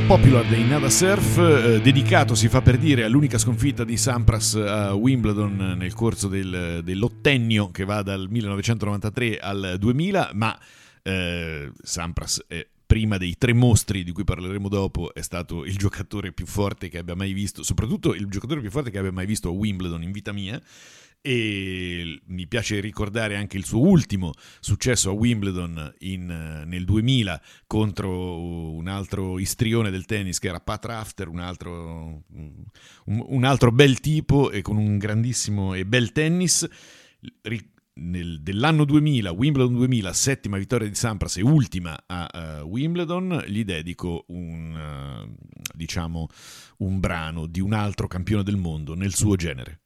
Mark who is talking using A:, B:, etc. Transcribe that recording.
A: Popular dei Nada Surf, dedicato, si fa per dire, all'unica sconfitta di Sampras a Wimbledon nel corso dell'ottennio che va dal 1993 al 2000, ma Sampras prima dei tre mostri di cui parleremo dopo è stato il giocatore più forte che abbia mai visto, soprattutto il giocatore più forte che abbia mai visto a Wimbledon in vita mia. E mi piace ricordare anche il suo ultimo successo a Wimbledon nel 2000 contro un altro istrione del tennis che era Pat Rafter, un altro bel tipo e con un grandissimo e bel tennis. Dell'anno 2000, Wimbledon 2000, settima vittoria di Sampras e ultima a Wimbledon, gli dedico un brano di un altro campione del mondo nel suo genere.